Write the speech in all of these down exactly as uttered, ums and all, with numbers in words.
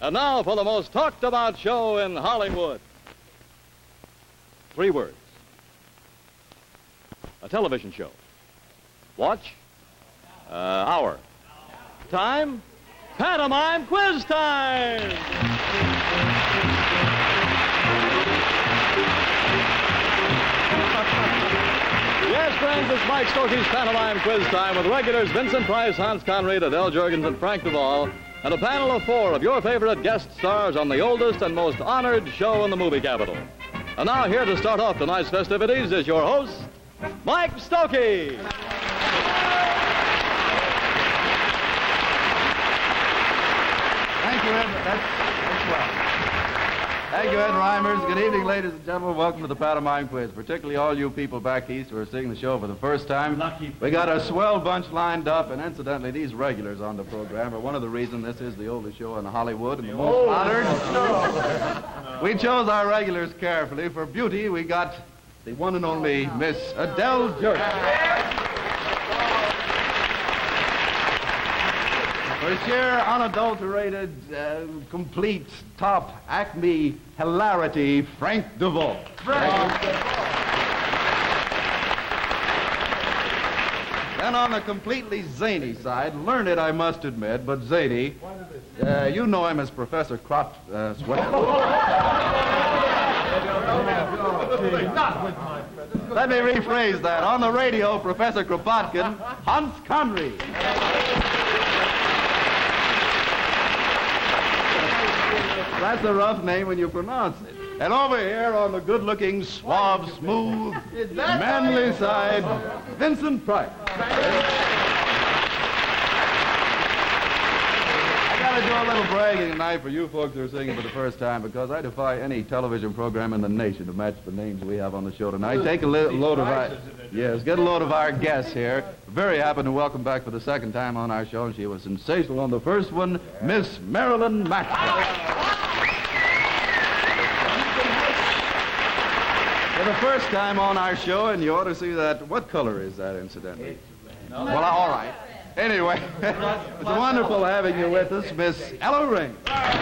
And now for the most talked about show in Hollywood. Three words. A television show. Watch. Uh, hour. Time. Pantomime quiz time. Yes, friends, it's Mike Stokey's Pantomime Quiz Time with regulars Vincent Price, Hans Conried, Adele Jurgens, and Frank Duvall, and a panel of four of your favorite guest stars on the oldest and most honored show in the movie capital. And now, here to start off tonight's festivities is your host, Mike Stokey. Thank you, Ed. That's, that's well. Thank you, Ed Reimers. Good evening, ladies and gentlemen. Welcome to the Pantomime Quiz, particularly all you people back east who are seeing the show for the first time. Lucky. We got a swell bunch lined up, and incidentally, these regulars on the program are one of the reasons this is the oldest show in Hollywood and the most honored. We chose our regulars carefully. For beauty, we got the one and only Miss Adele Jurgens. For sheer, unadulterated, uh, complete, top, acme hilarity, Frank Duvall. Frank. Then on the completely zany side, learned, I must admit, but zany, uh, you know him as Professor Crop uh, Sweat. Let me rephrase that. On the radio, Professor Kropotkin, Hans Conried. That's a rough name when you pronounce it. And over here on the good-looking, suave, smooth, manly side, Vincent Price. I gotta do a little bragging tonight for you folks who are seeing it for the first time, because I defy any television program in the nation to match the names we have on the show tonight. Take a li- load of our... Yes, get a load of our guests here. Very happy to welcome back for the second time on our show, and she was sensational on the first one, Miss Marilyn Maxwell. For the first time on our show, and you ought to see that. What color is that, incidentally? Well, all right. Anyway, it's wonderful having you with us, Miss Ella Ring.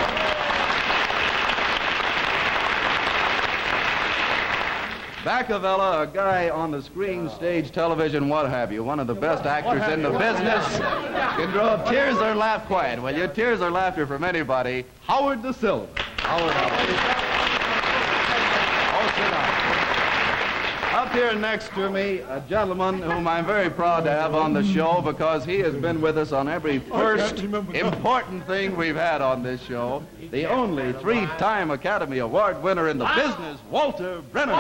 Back of Ella, a guy on the screen, stage, television, what have you, one of the best actors in the business. Can draw tears or laugh quiet. Well, your tears or laughter from anybody, Howard Da Silva. Howard, Howard. Up here next to me, a gentleman whom I'm very proud to have on the show because he has been with us on every first important thing we've had on this show. The only three-time Academy Award winner in the business, Walter Brennan.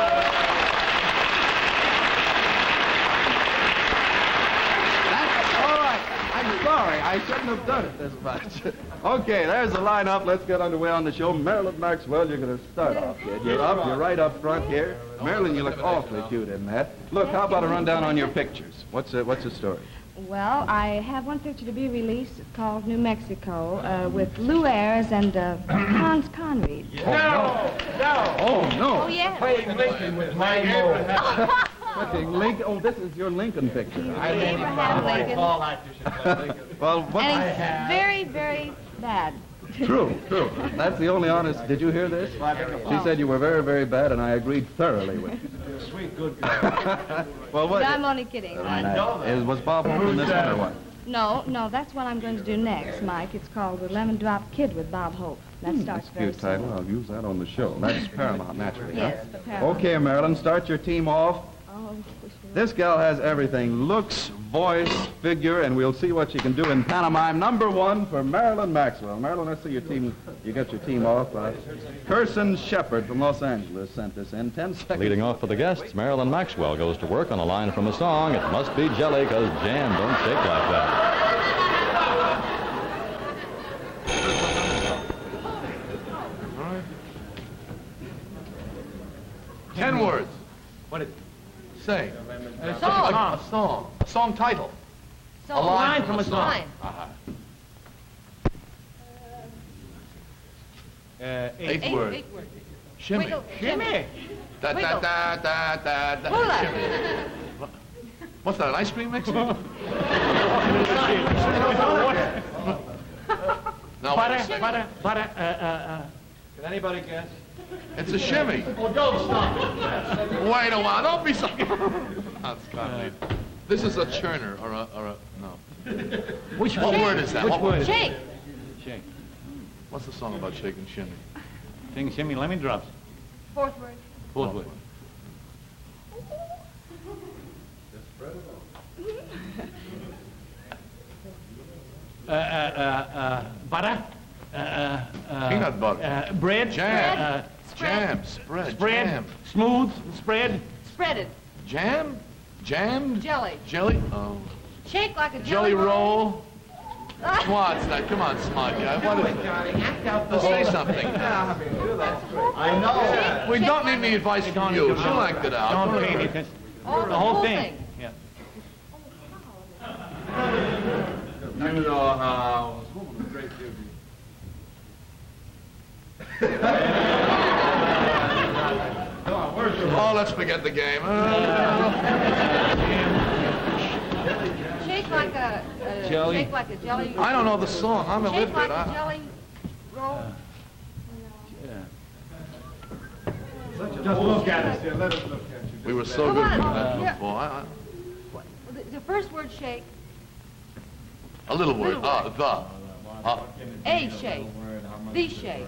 Sorry, I shouldn't have done it this much. Okay, there's the lineup. Let's get underway on the show. Marilyn Maxwell, you're going to start off, kid. You're up, you're right up front here. Marilyn, you look awfully cute in that. Look, how about a rundown on your pictures? What's the, what's the story? Well, I have one picture to be released called New Mexico uh, with Lou Ayres and uh, Hans Conried. No! No! Oh, no. Oh, yeah. Playing Lincoln with my Abraham. Putting Lincoln. Oh, this is your Lincoln picture. I made Abraham Lincoln. all actors should play Lincoln. Well, what? And he's very, very bad. True, true. That's the only honest. Did you hear this? She said you were very, very bad, and I agreed thoroughly with you. Sweet, good girl. Well, what? But I'm only kidding. I know that. Is, was Bob Hope in this one or what? No, no, that's what I'm going to do next, Mike. It's called The Lemon Drop Kid with Bob Hope. That starts very Cute title. soon. I'll use that on the show. That's Paramount, naturally. Yes, huh? the Paramount. Okay, Marilyn, start your team off. Oh, This gal has everything. Looks, voice, figure, and we'll see what she can do in pantomime. Number one for Marilyn Maxwell. Marilyn, let's see your team. You got your team off. Uh, Kirsten Shepard from Los Angeles sent this in. Ten seconds. Leading off for the guests, Marilyn Maxwell goes to work on a line from a song, It Must Be Jelly, 'Cause Jam Don't Shake Like That. Ten words. What is it? Say. A song. A, a song. A song title. So, A line from a song. line. Uh-huh. Uh, Eighth Eight, word. eight words. Shimmy. Wiggle. Shimmy. Da da Wiggle. da da da da. Hula. Shimmy. What- What's that? An ice cream mixer? No, wait a Butter, second. butter, butter, uh, uh, uh. Can anybody guess? It's a shimmy. Oh, don't stop it. Wait a while. Don't be so... That's Conrad. This is a churner or a... Or a no. Which What word? word is that? Which What word? Shake. Shake. What's the song about shake and shimmy? Sing shimmy lemon drops. Fourth word. Fourth word. Uh, uh, uh, uh, butter. Uh, uh, uh, Peanut butter. Uh, bread. Jam. Uh, Jam. Spread. spread. Jam. Smooth. Spread. Spread it. Jam? Jammed? Jelly. Jelly? Oh. Shake like a Jelly jelly, roll? What's that? Come on, smart guy. What is it? Say something. I know. We don't need any advice from you. She'll act it out. Don't pay any attention. Oh, The whole thing. Yeah. You know how great beauty. Oh, let's forget the game. Uh, Shake like a, uh, Jelly. shake like a jelly. I don't know the song. I'm Shake illiterate. like a I, jelly roll. Just look at it. we were so Come good on. at that Yeah. before. I, I, The, the first word shake, a little word. Little Uh, the. Uh, a shake, the shake.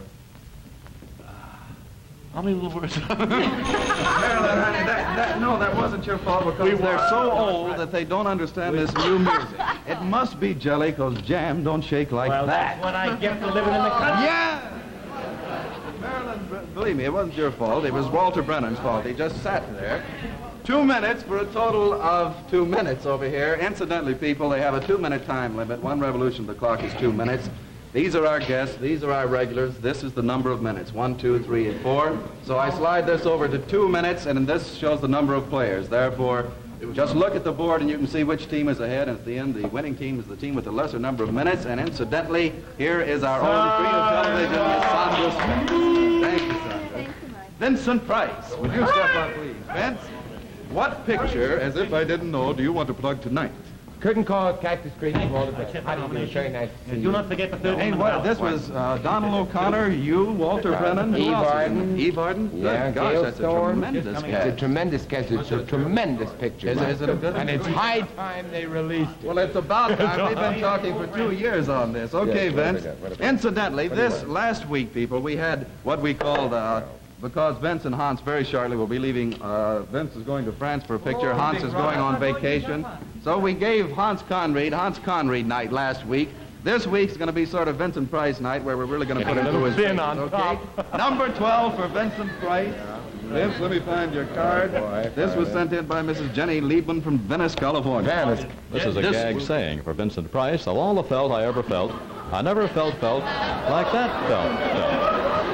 how many little words? Marilyn, honey, that, that, no, that wasn't your fault because they're so old that they don't understand this new music. It must be jelly because jam don't shake like Well, that. that's what I get for living in the country. Yeah! Marilyn, b- believe me, it wasn't your fault. It was Walter Brennan's fault. He just sat there. Two minutes for a total of two minutes over here. Incidentally, people, they have a two-minute time limit. One revolution of the clock is two minutes. These are our guests. These are our regulars. This is the number of minutes. One, two, three, and four. So I slide this over to two minutes, and this shows the number of players. Therefore, just look at the board, and you can see which team is ahead. And at the end, the winning team is the team with the lesser number of minutes. And incidentally, here is our own Queen of Television, Miss Sandra Smith. Thank you, Sandra. Vincent Price, would you step up, please? Vince, what picture, as if I didn't know, do you want to plug tonight? Curtain call at Cactus Creek. All the best. How do you do? Very nice to see Do you. not forget the third Hey, name. what, this was uh, Donald O'Connor, you, Walter Brennan, who Eve else is in Arden. it? Eve Arden? Good Yeah, gosh, Gail that's a Thorne. tremendous Just coming It's cast. a tremendous cast. It's a tremendous picture. Is, it- is it a good one? And it's high time they released it. Well, it's about time. We've been talking for two years on this. Okay, Yes, what Vince. about it? What about it? Incidentally, What do you this want? last week, people, we had what we called, uh, because Vince and Hans very shortly will be leaving. Uh, Vince is going to France for a picture. Hans is going on vacation. So we gave Hans Conried, Hans Conried night last week. This week's going to be sort of Vincent Price night, where we're really going to put him through his thin paces, on okay? Number twelve for Vincent Price. Vince, let me find your card. Boy, This was uh, sent in by Missus Jenny Liebman from Venice, California. Venice. This is a This- gag saying for Vincent Price. Of all the felt I ever felt, I never felt felt like that felt felt.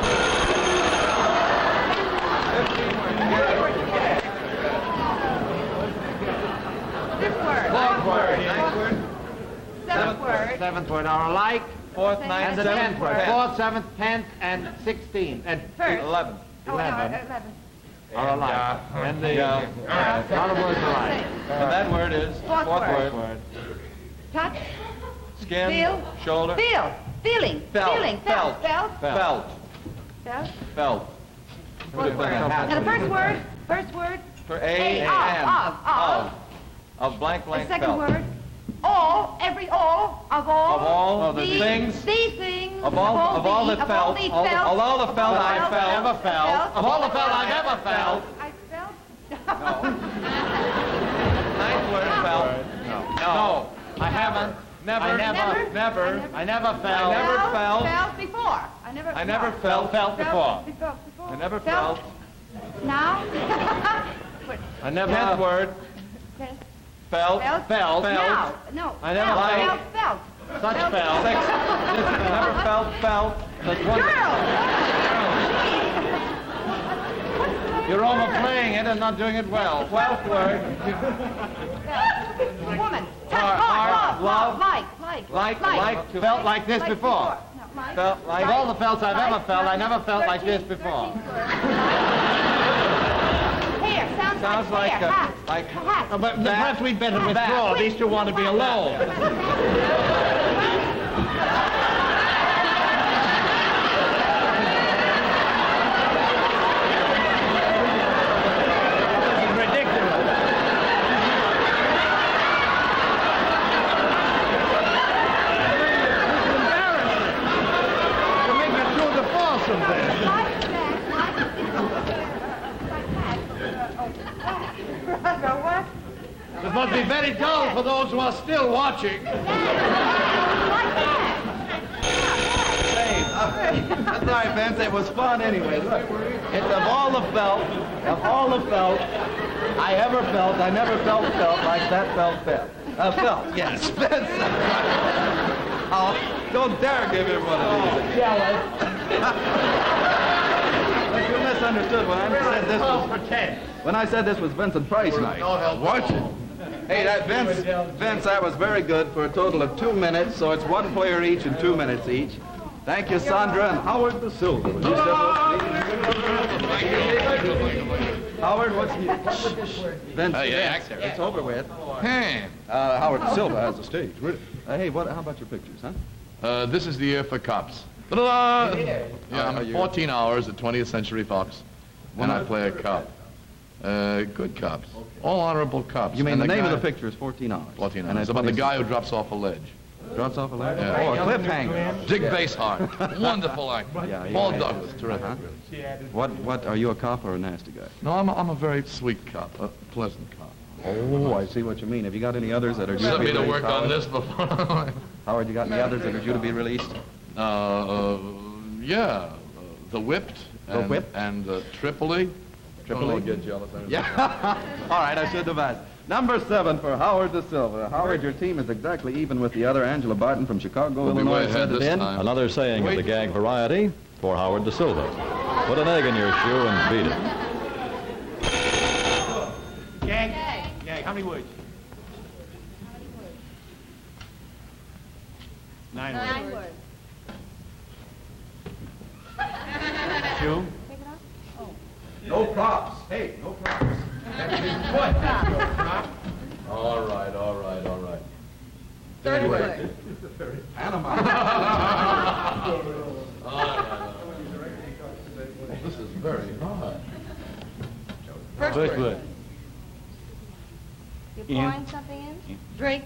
Fifth word. Fourth word. Ninth word. Seventh word. Seventh word are alike. Fourth, Same ninth, as and the tenth seventh word. word. Fourth, seventh, tenth, and sixteenth, and First. eleven. Oh, no, Eleven eleven. are alike. And the Yeah. uh, all the words are alike. And that word is Fourth word. word. Touch. skin, Feel. shoulder, Feel. Feeling. Felt. Feeling. Felt. Felt. felt, Felt. felt. Fourth word. Now the first word. First word. For A. A, Of. and, Of. Of. of blank The blank second felt. word. All. Every all. Of all. Of all of the these, things. These things. Of all, of all the, that of all felt, the all the- felt. of all the felt of I all felt, the ever felt, of all the felt I've ever felt. I felt. Ninth word felt. No. No. I haven't. Never. I never, Never? never, I never felt. I never felt. Felt before. I never. I never before. felt. Felt before. Felt before. I never felt. Now. I never. Tenth word. Felt. Felt. Felt. Felt. Now. No. I never felt. liked- Felt. Felt. Such Felt. felt. Six. Never felt. Felt. That's one. Girl. You're overplaying it and not doing it well. Twelfth word. Woman. Touch. Heart, Love. heart, Love. love. Like. Like. Like. Like. to- Felt like this Like before. No, like. Felt like. Of all the felts I've ever felt, I never felt like this Thirteenth- before. thirteenth word. Hair. Sounds, Sounds like, like hair. a- Hat. like- hat. Uh, But perhaps we'd better withdraw. These two want to be alone. very dull for those who are still watching. That's all right, Vince. It was fun anyway. Look, it's of all the felt, of all the felt I ever felt, I never felt felt like that felt felt. Uh, felt, yes. Vince. Oh, don't dare give him one of these. Jealous. Look, you misunderstood when I said this was, when I said this was Vincent Price night. What? Hey, that Vince, Vince, that was very good for a total of two minutes, so it's one player each and two minutes each. Thank you, Sandra and Howard Da Silva. Would you step up, please? Howard, what's the... Vince, Hey, yeah, Vince, it's over with. Hey. Uh, Howard Da Silva has the stage. Uh, hey, what? How about your pictures, huh? Uh, this is the year for cops. Ta-da! Yeah, I'm Are at you- fourteen hours at twentieth Century Fox. When I play a cop. Uh, good cops. All honorable cops. You mean And the name guy- of the picture is fourteen hours? fourteen And hours. it's About the guy who twenty-six. drops off a ledge. Drops off a ladder? Yeah. Oh, a cliffhanger. Dick Basehart. Wonderful actor. Yeah, yeah, Paul yeah. Douglas. Terrific. Huh? What, what, are you a cop or a nasty guy? No, I'm a, I'm a very sweet cop. A pleasant cop. Oh, I see what you mean. Have you got any others that are due to Sent be me to released, work on Howard? this before. Howard, you got any others that are due to be released? uh, uh, yeah. Uh, the Whipped. The and, Whipped? And uh, Tripoli. Tripoli? Don't get jealous. Yeah. All right, I should have asked. Number seven for Howard Da Silva. Howard, your team is exactly even with the other. Angela Barton from Chicago, We'll be Illinois, way ahead sent it this in. time. Another saying of the gag variety for Howard Da Silva. Put an egg in your shoe and beat it. Gag. Gag. How many words? Nine words. Nine words. Shoe. No props. Hey, no props. All right, all right, all right. Third word. Panama. This is very hard. First First word. word. You're In. pouring something in? Drink.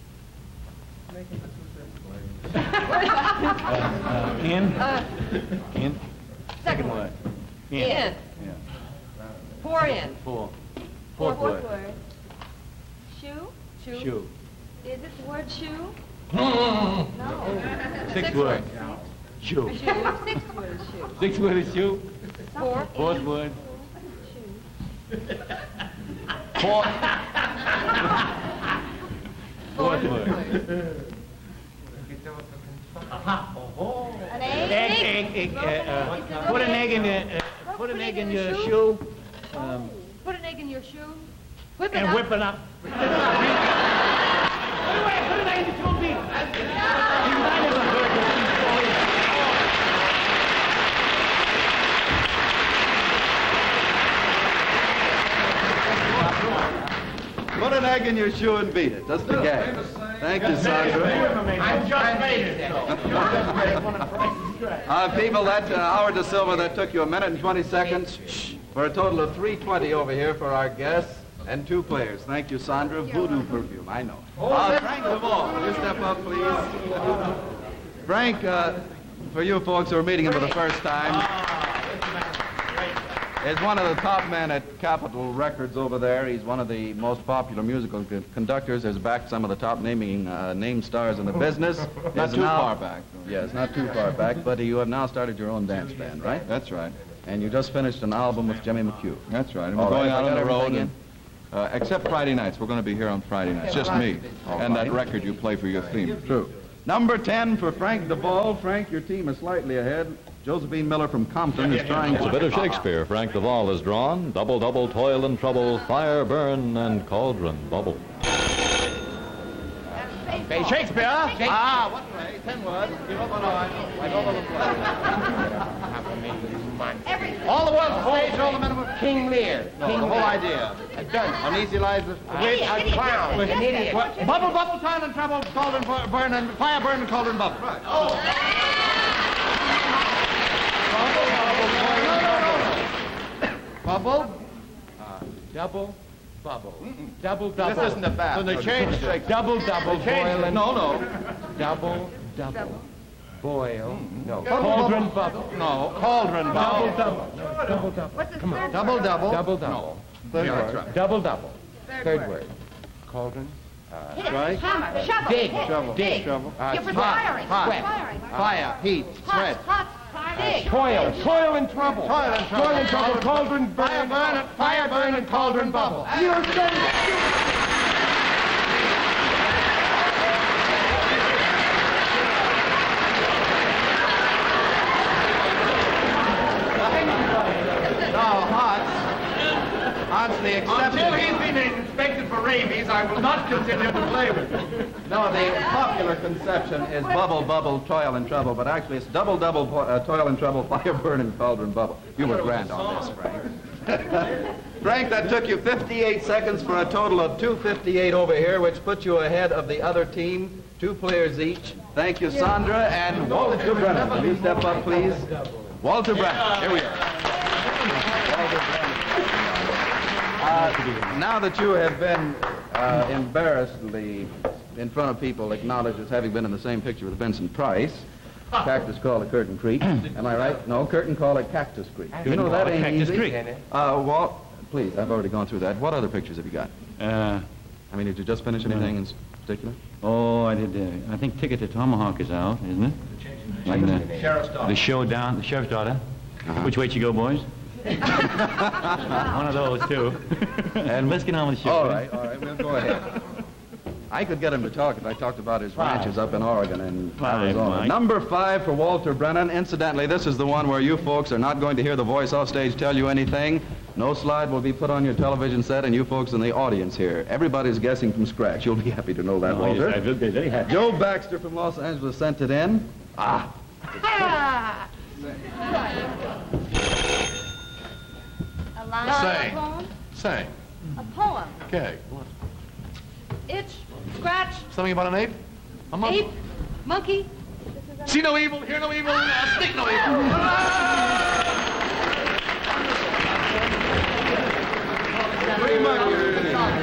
Uh, in. Uh, In. second Word. word. In. In. Yeah. Pour in. Four. Fourth, Fourth word. word. Shoe? Shoe. Shoe. Is it the word shoe? No. No. Six words. Shoe. Shoe. Sixth word is shoe. Six word is shoe. Four. Fourth in. word. Shoe. Fourth. Fourth Fourth word. An Egg, egg? egg, egg. Uh, uh, put an egg in your. Uh, put an egg in your shoe. Um, Put an egg in your shoe. Whip it and up. whip it up. Put an egg in the shoe, Pete. I never heard this before. Put an egg in your shoe and beat it. That's the gag. Thank you, Sandra. I just made it. Uh, people, that uh, Howard Da Silva, that took you a minute and twenty seconds for a total of three twenty over here for our guests and two players. Thank you, Sandra. Voodoo perfume, I know. Uh, Frank Duvall, will you step up, please? Frank, uh, for you folks who are meeting him for the first time, is one of the top men at Capitol Records over there. He's one of the most popular musical co- conductors. Has backed some of the top naming uh, name stars in the business. Not Is too now- far back. Yes, not too far back, but you have now started your own dance band, right? That's right. And you just finished an album with Jimmy McHugh. That's right. And All we're going right, out I on got the road. everything And, uh, except Friday nights. We're going to be here on Friday nights. Just me. And that record you play for your theme. True. Number ten for Frank Duvall. Frank, your team is slightly ahead. Josephine Miller from Compton is trying It's a to... bit of Shakespeare. Frank Duvall has drawn. Double, double, toil and trouble, fire, burn, and cauldron bubble. Hey, Shakespeare. Ah, what way? Ten words. Give up on I go over the play. All the world's stage, all the men of King Lear. No, the whole idea. Done. Uneasy lies the... Witch, a clown, an idiot. Bubble, bubble, toil and trouble, cauldron, bu- burn, and fire, burn, and cauldron, bubble. Right. Bubble. Double. Bubble. Double, double. This isn't a bat. So they changed it. Double, double, boil and... No, no. Double, double. Boil. No. Cauldron, bubble. No, cauldron, Double, bubble. double. No, double, double. What's the Come on. third Double, word? double. Double, double. Third Yeah, word. that's right. Double, double. Third Third word. word. cauldron. Hit. Hammer. Shovel. Dig. Hit. Shovel. Dig. Shovel. Uh, You're hot, perspiring. hot. Perspiring. Fire. Heat. Hot. Hot. Dig. Toil. Toil and trouble. Toil and trouble. Toil and trouble. Cauldron burn. Fire burn and fire burn and cauldron bubble. You're Hans, the exception. Until he's been inspected for rabies, I will not continue to play with him. No, the popular conception is bubble, bubble, toil and trouble, but actually it's double, double, uh, toil and trouble, fire burn and cauldron bubble. You were grand on this, Frank. Frank, that took you fifty-eight seconds for a total of two fifty-eight over here, which puts you ahead of the other team, two players each. Thank you, Sandra, and Walter Brennan. Will you step up, please? Walter Brennan. Here we are. Uh, now that you have been uh, embarrassedly in front of people acknowledged as having been in the same picture with Vincent Price, Cactus called it Curtain Creek. Am I right? No, Curtain called it Cactus Creek. Do you know that ain't Cactus easy? Creek. Uh, Walt, please, I've already gone through that. What other pictures have you got? Uh, I mean, did you just finish anything in particular? oh, I did. Uh, I think Ticket to Tomahawk is out, isn't it? Like the, the show down, the sheriff's daughter. Uh-huh. Which way you go, boys? One of those too. And let's get on with the show. All right, all right, we'll go ahead. I could get him to talk if I talked about his ranches up in Oregon and Five, Arizona. Mike. Number five for Walter Brennan. Incidentally, this is the one where you folks are not going to hear the voice off stage tell you anything. No slide will be put on your television set, and you folks in the audience here. Everybody's guessing from scratch. You'll be happy to know that, Oh, Walter. yes, I will be very happy. Joe Baxter from Los Angeles sent it in. Ah. Ah. A line Say. of a poem? Say. A poem. Okay. Itch. Scratch. Something about an ape? A monkey? Ape. Monkey. See no evil, hear no evil, uh, speak no evil. Three monkeys.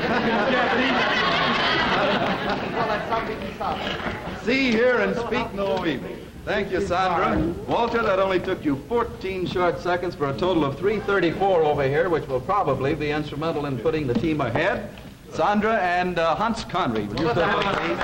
See, hear, and speak no evil. Thank you, Sandra. Walter, that only took you fourteen short seconds for a total of three thirty-four over here, which will probably be instrumental in putting the team ahead. Sandra and uh, Hans Conry, would you step up, please?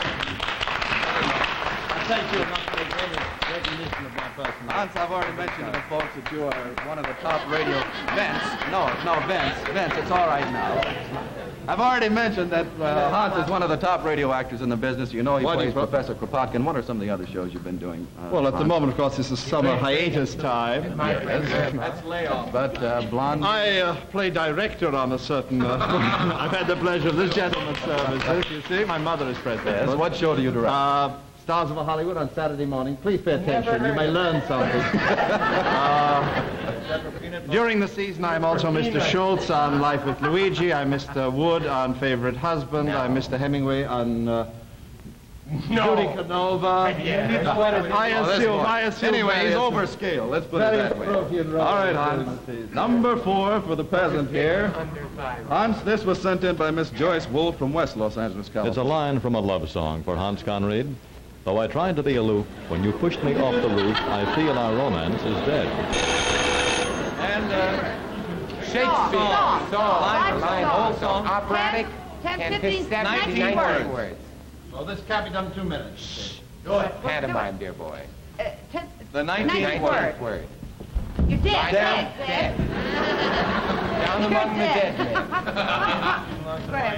Thank you much for the recognition of my personality. Hans, I've already mentioned to the folks that you are one of the top radio... Vince, no, no, Vince, Vince, it's all right now. I've already mentioned that uh, Hans is one of the top radio actors in the business. You know he Why do plays you pro- Professor Kropotkin. What are some of the other shows you've been doing? Uh, Well, at the Hans? moment, of course, this is summer hiatus time. That's layoff. But uh, Blonde... I uh, play director on a certain... Uh, I've had the pleasure of this gentleman's services. You see, my mother is present. Yes, what show do you direct? Uh, Stars of Hollywood on Saturday morning. Please pay attention. You may learn something. uh, during the season, I'm also Mister Schultz on Life with Luigi. I'm Mister Wood on Favorite Husband. I'm Mister Hemingway on uh, Judy Canova. I assume, I assume. Anyway, he's various- over scale. Let's put it very that way. appropriate roles. All right, Hans. Number four for the peasant here. Hans, this was sent in by Miss Joyce Wolf from West Los Angeles, It's a California. line from a love song for Hans Conried. Though I tried to be aloof, when you pushed me off the roof, I feel our romance is dead. And uh, Shakespeare. Song. Song. Line, Line, song. whole song. Operatic. ten, and fifteen, seventeen, nineteen nineteen words. words. Well, this can't be done in two minutes. Go ahead. Pantomime, dear boy. Uh, ten, The nineteenth nineteenth Nineteenth word. word. You're dead. Down, Dead. Dead. Down You're among the dead. dead men.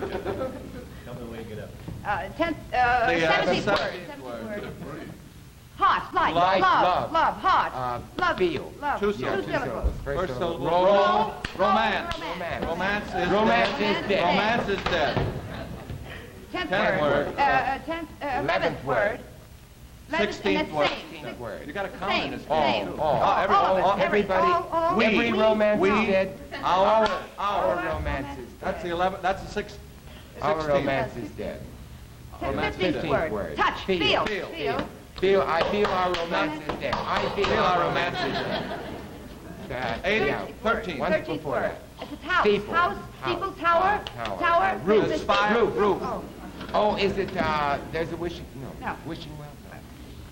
Uh, tenth, uh, The, uh, seventeenth the word. seventeenth Seventeenth word. Hot, like, Like, love, love. love, hot, Uh, love, feel. love. Two Two syllables. syllables. First syllable. Roll. Roll. Romance. Romance. Romance is Romance dead. is dead. Romance is dead. Tenth Tenth word. word. Uh, uh, tenth, uh, eleventh Eleventh word. word. Eleventh, Sixteenth and word. that's same. Sixteenth word. You got to count Same, in this. same. All. Oh, every- All of it. all- Every- Everybody. all- all- Every we- romance we- is dead. Our, Our our, romance is dead. that's the eleventh, that's the sixth, Our sixteenth. romance is dead. Tenth, Romance fifteenth is word. dead. Word. Touch, Feel. feel, Feel. feel. Feel, I feel our romance is dead. I feel, Feel our our romance is dead. That, Eight, yeah. thirteen. Once Thirteenth before word. that. It's a house. Steeple. House, House. steeple, tower, Tower. tower. Roof. It's a Spire. steeple. Roof, roof. Oh, Oh, is it, uh, there's a wishing, no. No. Wishing well?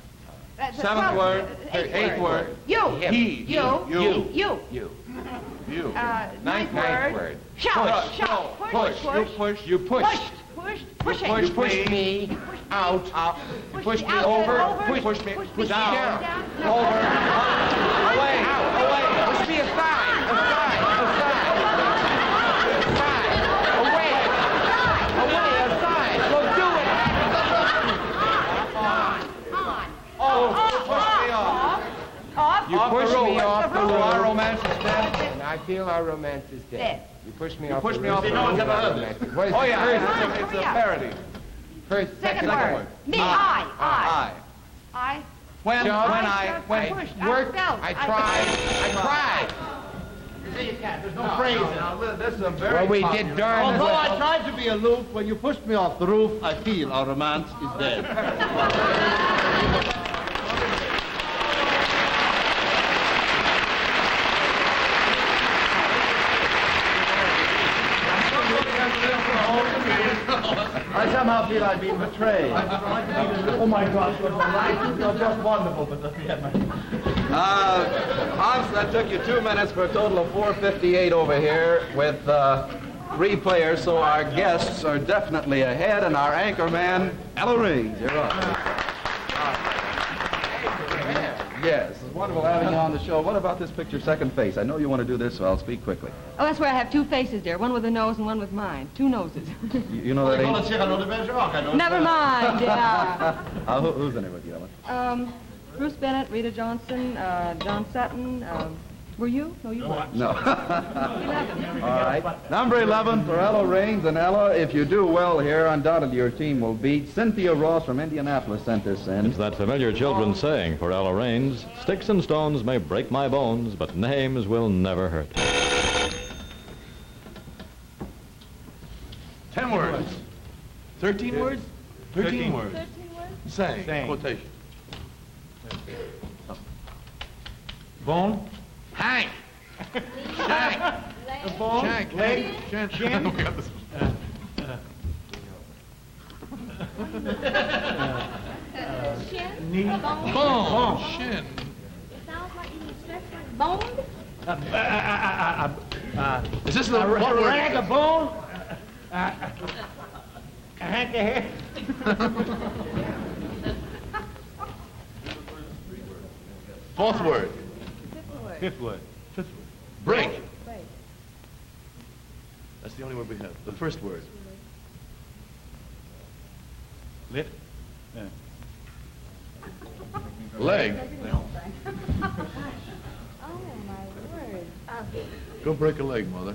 that's a Seventh twelfth word. uh, Eighth word. You. Him. He. You. You. You. You. you. Uh, ninth Ninth word. word. Shout, shout, push, push, You push. You push. push, push, pushing. You push me out. Out. You push me over. Push, push me. Push down. Over. Away. Away. Push me aside. Aside. Aside. Aside. Away. Away. Aside. So do it. Oh, you push me off. Off. You push me off the roof. roof. Our romance is dead. And I feel our romance is dead. Dead. You push me You off push the me roof. off the No one's roof. ever heard this. What is Oh, it? yeah, First, it's a, it's a parody. first, Second second word. Me, I, I. I. When, when John, I, when, pushed. I work, felt. I tried, I tried. There's no phrase in it. this is a very Well, we popular- did darn Although I well. tried to be aloof, when you pushed me off the roof, I feel our romance is dead. I somehow feel I've been betrayed. Oh my gosh, what a life. You're just wonderful, but let me have my... Uh, Hans, that took you two minutes for a total of four fifty-eight over here with uh, three players, so our guests are definitely ahead, and our anchor man, Ella Rings, you're on. Yes, it's wonderful having you on the show. What about this picture, Second Face? I know you want to do this, so I'll speak quickly. Oh, that's where I have two faces, dear. One with a nose and one with mine. Two noses. You, you know that ain't... Never mind, yeah. Uh, who, who's in it with you, Ella? Um, Bruce Bennett, Rita Johnson, uh, John Sutton. Um, were you? No, you weren't. No. Eleven. All right. Number eleven for Ella Raines. And Ella, if you do well here, undoubtedly your team will beat. Cynthia Ross from Indianapolis sent this in. It's that familiar children's saying for Ella Raines, sticks and stones may break my bones, but names will never hurt. Ten words. Thirteen words? Thirteen words. Thirteen words? Saying. Saying. Quotation. Bone? Hank. Shank. Bone? Shank. Leg? Shank. Chin? We got this. Shin? Knee? Bone? Bone. Shin. It sounds like you stretch like bone. Uh, uh, uh, uh, uh, Is this the a what word? rag of bone? Uh, a hank of hair? Fourth word. Fifth word. Break. Break. That's the only word we have. The first word. Lift? Leg. Oh, my word. Uh, Go break a leg, mother.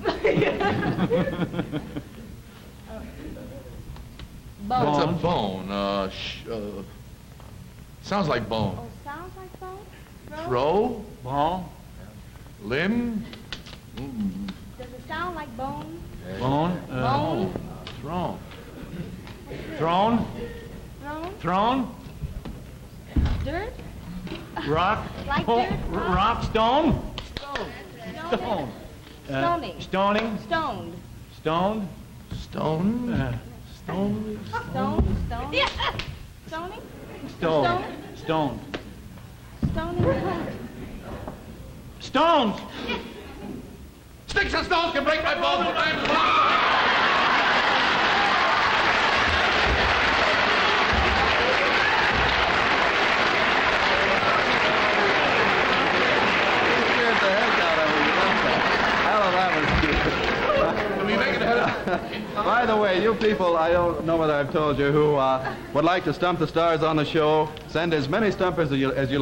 bone. What's a bone? Uh, sh uh, sounds like bone. Oh, sounds like bone? Throw. Bone? Limb. Does it sound like bone? Bone? Uh, Bone? Thrown. Throne? Throne? Throne? Dirt? Rock? Like Oh, dirt? r- rock? Stone? Stone. Stone. Uh, Stoning. Stoning? Stoned. Stoned? Stone. Uh, Stone. Stone? Stone? Stoning? Stone. Stoned. Stoning? Stones! Sticks and stones can break my bones, but I'm Scared the heck out of me. You know that. Ella, that was cute. Can we make it ahead? By the way, you people, I don't know whether I've told you, who uh, would like to stump the stars on the show, send as many stumpers as you, as you